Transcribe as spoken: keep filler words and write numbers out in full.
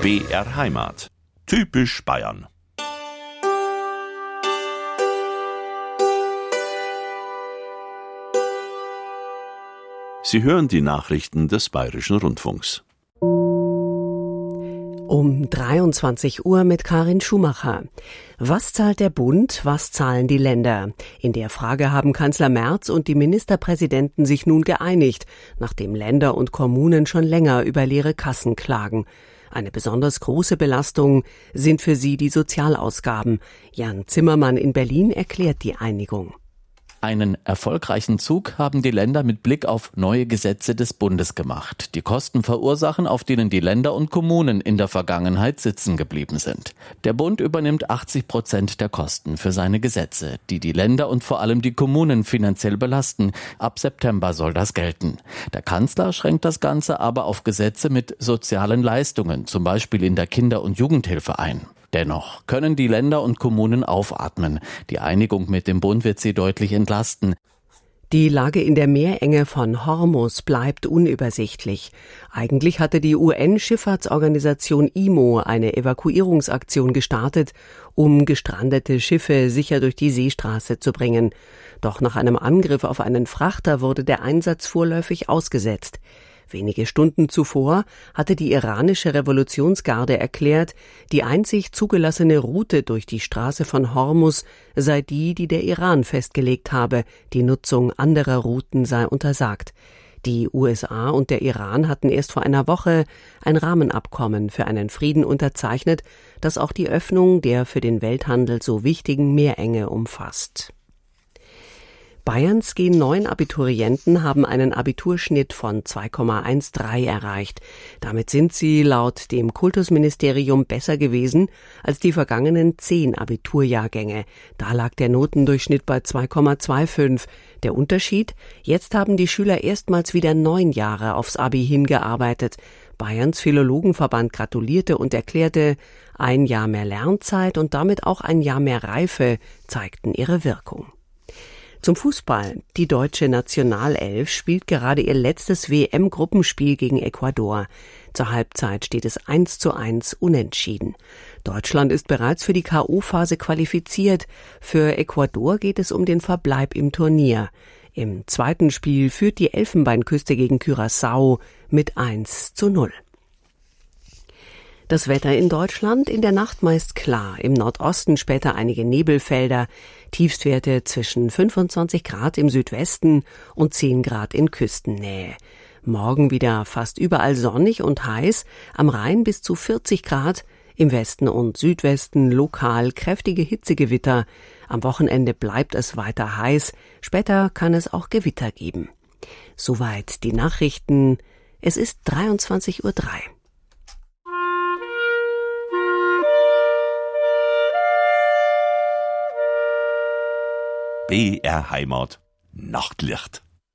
B R Heimat. Typisch Bayern. Sie hören die Nachrichten des Bayerischen Rundfunks. Um dreiundzwanzig Uhr mit Karin Schumacher. Was zahlt der Bund, was zahlen die Länder? In der Frage haben Kanzler Merz und die Ministerpräsidenten sich nun geeinigt, nachdem Länder und Kommunen schon länger über leere Kassen klagen. Eine besonders große Belastung sind für sie die Sozialausgaben. Jan Zimmermann in Berlin erklärt die Einigung. Einen erfolgreichen Zug haben die Länder mit Blick auf neue Gesetze des Bundes gemacht, die Kosten verursachen, auf denen die Länder und Kommunen in der Vergangenheit sitzen geblieben sind. Der Bund übernimmt achtzig Prozent der Kosten für seine Gesetze, die die Länder und vor allem die Kommunen finanziell belasten. Ab September soll das gelten. Der Kanzler schränkt das Ganze aber auf Gesetze mit sozialen Leistungen, zum Beispiel in der Kinder- und Jugendhilfe ein. Dennoch können die Länder und Kommunen aufatmen. Die Einigung mit dem Bund wird sie deutlich entlasten. Die Lage in der Meerenge von Hormuz bleibt unübersichtlich. Eigentlich hatte die U N-Schifffahrtsorganisation I M O eine Evakuierungsaktion gestartet, um gestrandete Schiffe sicher durch die Seestraße zu bringen. Doch nach einem Angriff auf einen Frachter wurde der Einsatz vorläufig ausgesetzt. Wenige Stunden zuvor hatte die iranische Revolutionsgarde erklärt, die einzig zugelassene Route durch die Straße von Hormuz sei die, die der Iran festgelegt habe. Die Nutzung anderer Routen sei untersagt. Die U S A und der Iran hatten erst vor einer Woche ein Rahmenabkommen für einen Frieden unterzeichnet, das auch die Öffnung der für den Welthandel so wichtigen Meerenge umfasst. Bayerns G neun Abiturienten haben einen Abiturschnitt von zwei Komma dreizehn erreicht. Damit sind sie laut dem Kultusministerium besser gewesen als die vergangenen zehn Abiturjahrgänge. Da lag der Notendurchschnitt bei zwei Komma fünfundzwanzig. Der Unterschied? Jetzt haben die Schüler erstmals wieder neun Jahre aufs Abi hingearbeitet. Bayerns Philologenverband gratulierte und erklärte, ein Jahr mehr Lernzeit und damit auch ein Jahr mehr Reife zeigten ihre Wirkung. Zum Fußball. Die deutsche Nationalelf spielt gerade ihr letztes W M-Gruppenspiel gegen Ecuador. Zur Halbzeit steht es eins zu eins unentschieden. Deutschland ist bereits für die K O-Phase qualifiziert. Für Ecuador geht es um den Verbleib im Turnier. Im zweiten Spiel führt die Elfenbeinküste gegen Curaçao mit eins zu null. Das Wetter in Deutschland, in der Nacht meist klar, im Nordosten später einige Nebelfelder, Tiefstwerte zwischen fünfundzwanzig Grad im Südwesten und zehn Grad in Küstennähe. Morgen wieder fast überall sonnig und heiß, am Rhein bis zu vierzig Grad, im Westen und Südwesten lokal kräftige Hitzegewitter. Am Wochenende bleibt es weiter heiß, später kann es auch Gewitter geben. Soweit die Nachrichten, es ist dreiundzwanzig Uhr drei. B R Heimat. Nachtlicht.